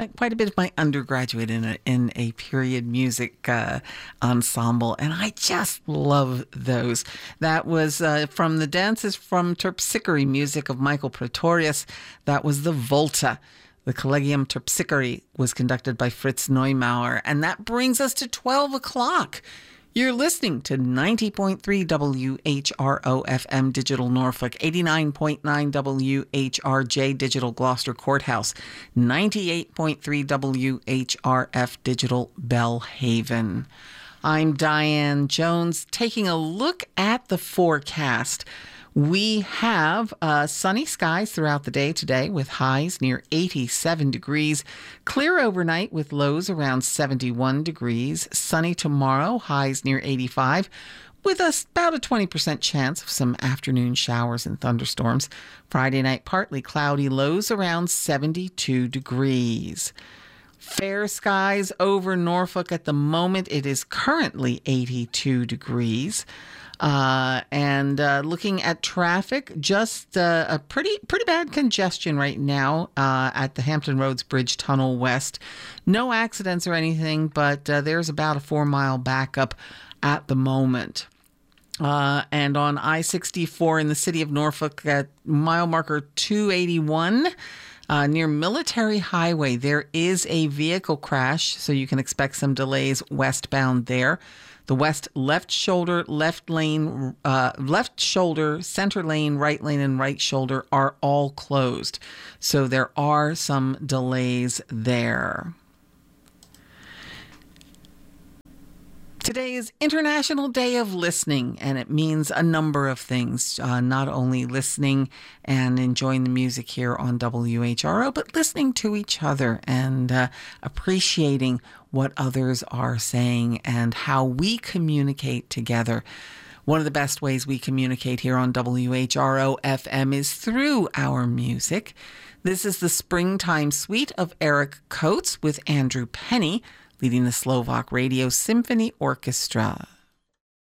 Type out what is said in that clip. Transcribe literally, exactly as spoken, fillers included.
spent quite a bit of my undergraduate in a, in a period music uh, ensemble, and I just love those. That was uh, from the dances from Terpsichore music of Michael Pretorius. That was the Volta. The Collegium Terpsichore was conducted by Fritz Neumauer, and that brings us to twelve o'clock. You're listening to ninety point three W H R O F M Digital Norfolk, eighty-nine point nine W H R J Digital Gloucester Courthouse, ninety-eight point three W H R F Digital Bellhaven. I'm Diane Jones, taking a look at the forecast. We have uh, sunny skies throughout the day today with highs near eighty-seven degrees. Clear overnight with lows around seventy-one degrees. Sunny tomorrow, highs near eighty-five, with a, about a twenty percent chance of some afternoon showers and thunderstorms. Friday night, partly cloudy, lows around seventy-two degrees. Fair skies over Norfolk at the moment. It is currently eighty-two degrees. Uh, and uh, looking at traffic, just uh, a pretty pretty bad congestion right now uh, at the Hampton Roads Bridge Tunnel West. No accidents or anything, but uh, there's about a four-mile backup at the moment. Uh, and on I sixty-four in the city of Norfolk at mile marker two eighty-one, uh, near Military Highway, there is a vehicle crash, so you can expect some delays westbound there. The west left shoulder, left lane, uh, left shoulder, center lane, right lane, and right shoulder are all closed. So there are some delays there. Today is International Day of Listening, and it means a number of things. Uh, not only listening and enjoying the music here on W H R O, but listening to each other and uh, appreciating what others are saying and how we communicate together. One of the best ways we communicate here on W H R O F M is through our music. This is the Springtime Suite of Eric Coates with Andrew Penny, leading the Slovak Radio Symphony Orchestra.